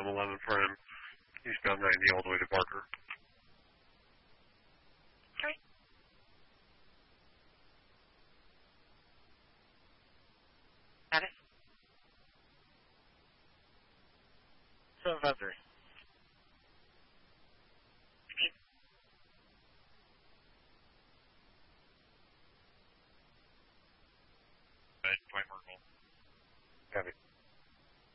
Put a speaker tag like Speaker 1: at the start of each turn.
Speaker 1: 11 for him, eastbound 90 all the way to Barker.
Speaker 2: Okay. Got it.
Speaker 3: 753.